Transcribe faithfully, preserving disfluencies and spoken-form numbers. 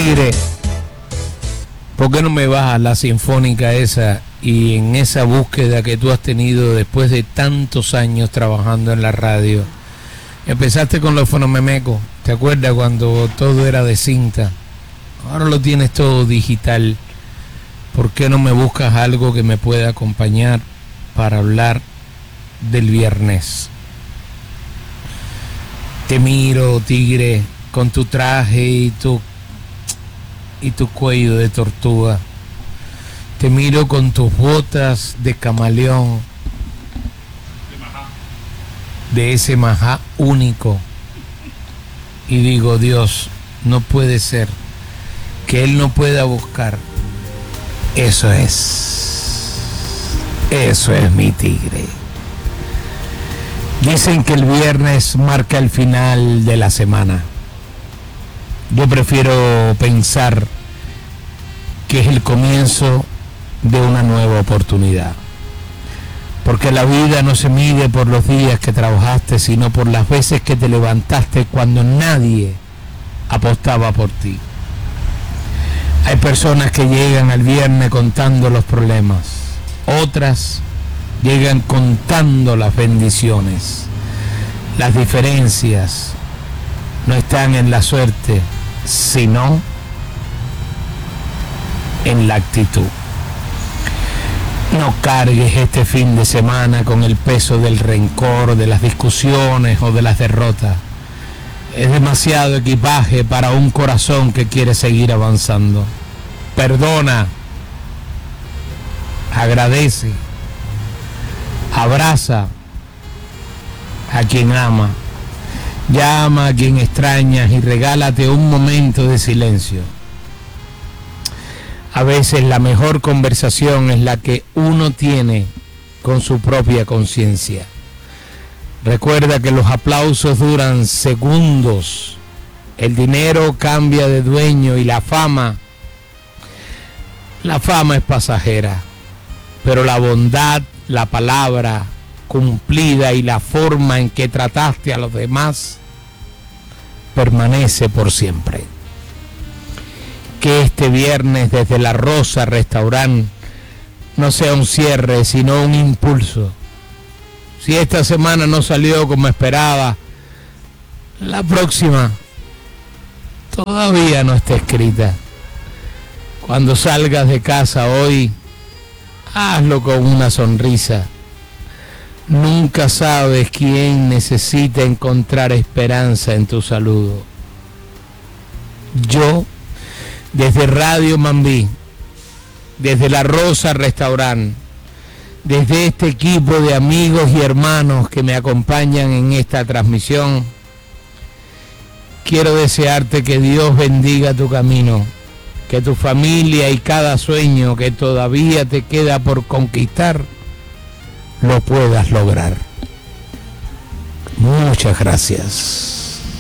Tigre, ¿por qué no me vas a la sinfónica esa y en esa búsqueda que tú has tenido después de tantos años trabajando en la radio? Empezaste con los fonomemecos, ¿te acuerdas cuando todo era de cinta? Ahora lo tienes todo digital. ¿Por qué no me buscas algo que me pueda acompañar para hablar del viernes? Te miro, Tigre, con tu traje y tu, y tu cuello de tortuga. Te miro con tus botas de camaleón, de ese majá único. Y digo, Dios, no puede ser que él no pueda buscar. Eso es. Eso es mi Tigre. Dicen que el viernes marca el final de la semana. Yo prefiero pensar que es el comienzo de una nueva oportunidad. Porque la vida no se mide por los días que trabajaste, sino por las veces que te levantaste cuando nadie apostaba por ti. Hay personas que llegan al viernes contando los problemas, otras llegan contando las bendiciones. Las diferencias no están en la suerte, sino en la actitud. No cargues este fin de semana con el peso del rencor, de las discusiones o de las derrotas. Es demasiado equipaje para un corazón que quiere seguir avanzando. Perdona, agradece, abraza a quien ama, llama a quien extrañas y regálate un momento de silencio. A veces la mejor conversación es la que uno tiene con su propia conciencia. Recuerda que los aplausos duran segundos, el dinero cambia de dueño y la fama, la fama es pasajera, pero la bondad, la palabra cumplida y la forma en que trataste a los demás permanece por siempre. Que este viernes desde La Rosa Restaurant no sea un cierre, sino un impulso. Si esta semana no salió como esperaba, la próxima todavía no está escrita. Cuando salgas de casa hoy, hazlo con una sonrisa. Nunca sabes quién necesita encontrar esperanza en tu saludo. Yo, desde Radio Mambí, desde La Rosa Restaurant, desde este equipo de amigos y hermanos que me acompañan en esta transmisión, quiero desearte que Dios bendiga tu camino, que tu familia y cada sueño que todavía te queda por conquistar, lo puedas lograr. Muchas gracias.